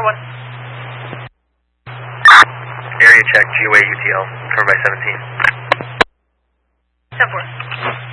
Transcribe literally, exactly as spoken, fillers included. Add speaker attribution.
Speaker 1: one.
Speaker 2: Area check, G O A U T L, covered by seventeen.
Speaker 1: ten four.